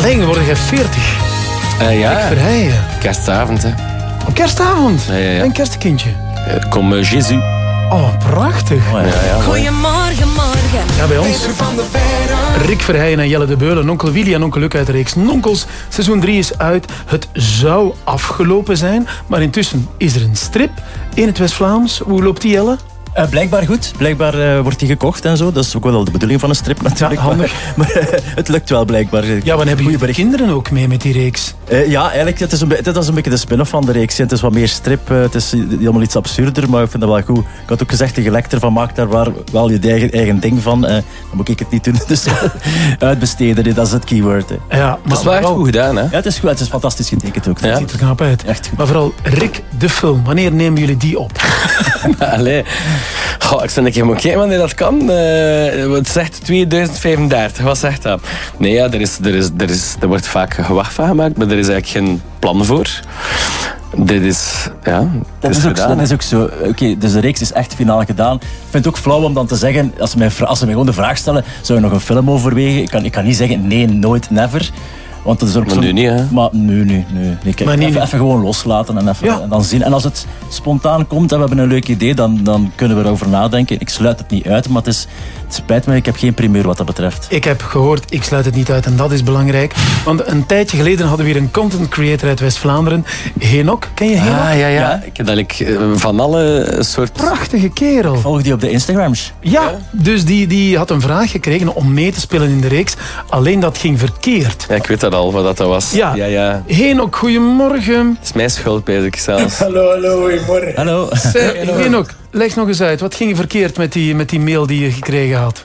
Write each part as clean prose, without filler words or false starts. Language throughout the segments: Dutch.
Allee, word je 40. Ja, Rick Verheijen. kerstavond, hè. Op kerstvond. Ja. Een kerstkindje. Kom Jésus. Oh, prachtig. Goedemorgen, morgen. Ja, bij ons. Rick Verheijen en Jelle de Beulen, onkel Willy en onkel Luc uit de reeks Nonkels. Seizoen 3 is uit. Het zou afgelopen zijn, maar intussen is er een strip in het West-Vlaams. Hoe loopt die, Jelle? Blijkbaar goed. Blijkbaar wordt die gekocht en zo. Dat is ook wel de bedoeling van een strip natuurlijk. Ja, handig. Maar het lukt wel blijkbaar. Ja, maar hebben jullie kinderen ook mee met die reeks? Ja, eigenlijk, het is een beetje de spin-off van de reeks. Het is wat meer strip, het is helemaal iets absurder, maar ik vind dat wel goed. Ik had ook gezegd, de gelekter van maak daar wel je eigen ding van. Dan moet ik het niet doen, dus uitbesteden, dat is het keyword. Hè. Ja, Dat is wel echt goed gedaan, hè? Ja, het is goed, het is fantastisch getekend ook. Het ziet er knap uit. Echt goed. Maar vooral Rick, de film. Wanneer nemen jullie die op? Allee. Goh, ik zou een keer moeten kijken wanneer dat kan. Het zegt 2035. Wat zegt dat? Nee, ja, er wordt vaak gewacht van gemaakt, maar er is eigenlijk geen plan voor. Dit is... Ja, Dat is ook zo. Oké, dus de reeks is echt finaal gedaan. Ik vind het ook flauw om dan te zeggen, als ze mij gewoon de vraag stellen, zou je nog een film overwegen? Ik kan niet zeggen, nee, nooit, never. Want dat is ook maar nu niet, hè? Maar nee. Maar Even gewoon loslaten en dan zien. En als het spontaan komt en we hebben een leuk idee, dan kunnen we erover nadenken. Ik sluit het niet uit, maar het spijt me, ik heb geen primeur wat dat betreft. Ik heb gehoord, ik sluit het niet uit en dat is belangrijk. Want een tijdje geleden hadden we hier een content creator uit West-Vlaanderen. Henok, ken je Henok? Ja. Ik heb eigenlijk van alle soort... Prachtige kerel. Volg die op de Instagrams? Ja, dus die had een vraag gekregen om mee te spelen in de reeks. Alleen dat ging verkeerd. Ja, ik weet dat al, wat dat was. Ja. Henok, goedemorgen. Het is mijn schuld, bezig ik zelfs. Hallo, goedemorgen. Hallo. Henok, leg nog eens uit. Wat ging er verkeerd met die mail die je gekregen had?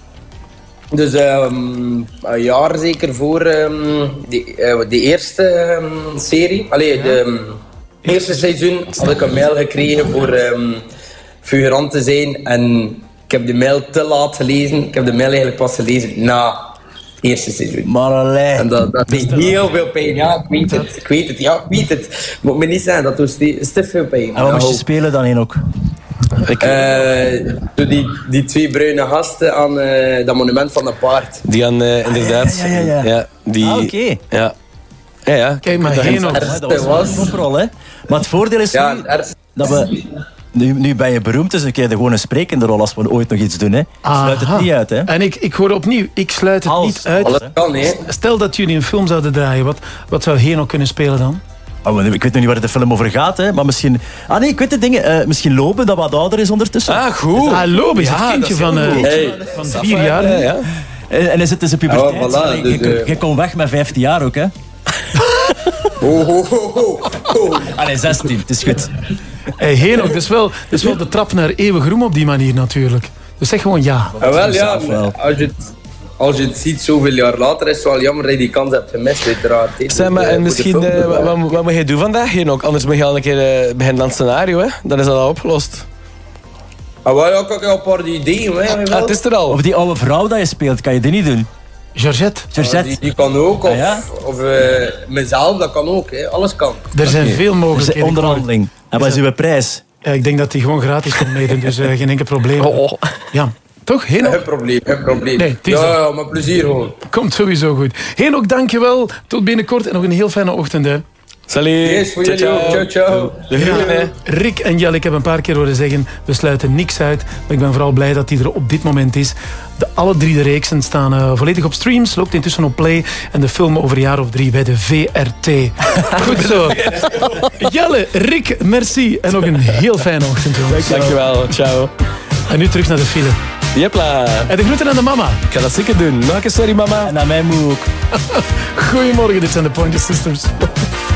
Dus een jaar zeker voor de eerste serie. De eerste seizoen had ik een mail gekregen voor figurant te zijn. En ik heb de mail te laat gelezen. Ik heb de mail eigenlijk pas gelezen na het eerste seizoen. Maar alleen. En dat deed heel veel pijn. Ja, ik weet het. Moet me niet zeggen, dat doet stief veel pijn. En wat moest je spelen dan ook? Die twee bruine gasten aan dat monument van de paard. Die aan, inderdaad... Ja. Die... Oké. Ja. Kijk, maar Henok... Dat was een toprol, hè? Maar het voordeel is dat we... Nu ben je beroemd, dus dan krijg je gewoon een sprekende rol als we ooit nog iets doen. Hè. Sluit het niet uit. Hè. En ik hoor opnieuw, ik sluit het niet uit. Alles kan, hè. Stel dat jullie een film zouden draaien, wat zou Henok kunnen spelen dan? Ik weet nog niet waar de film over gaat, hè, maar misschien... ik weet de dingen. Misschien Lobe, dat wat ouder is ondertussen. Goed. Lobe is het kindje van 4 jaar. Ja. En hij zit in zijn puberteit. Voilà, dus, je komt weg met 15 jaar ook, hè? Allee, 16, het is goed. Hey, Henok, dat is wel de trap naar eeuwig roem op die manier natuurlijk. Dus zeg gewoon ja. Als je het ziet zoveel jaar later, is het wel jammer dat je die kans hebt gemist, uiteraard. Zeg maar, en misschien, wat moet je doen vandaag, Henok? Anders moet je al een keer beginnen aan het scenario, hè? Dan is dat al opgelost. Ik heb al een paar ideeën. Het is er al. Of die oude vrouw dat je speelt, kan je die niet doen? Georgette. Die kan ook, ja? of mezelf, dat kan ook. Hè. Alles kan. Er zijn veel Dus mogelijkheden. onderhandeling. En wat is uw prijs? Ja, ik denk dat die gewoon gratis komt meedoen, dus geen enkel probleem. Ja, toch, Henok? Geen probleem. Nee, ja, maar plezier gewoon. Komt sowieso goed. Henok, dankjewel. Tot binnenkort en nog een heel fijne ochtend, hè. Salut. Yes, voor jullie ook. Ciao. De groeten, hè. Rick en Jelle, ik heb een paar keer horen zeggen, we sluiten niks uit. Maar ik ben vooral blij dat die er op dit moment is. Alle 3 de reeksen staan volledig op streams. Loopt intussen op Play. En de film over een jaar of 3 bij de VRT. Goed zo. Jelle, Rick, merci. En nog een heel fijne ochtend. Dankjewel. Ciao. En nu terug naar de file. Jepla. En de groeten aan de mama. Ik ga dat zeker doen. Nog een sorry, mama. En aan mij moet ook. Goedemorgen, dit zijn de Pointer Sisters.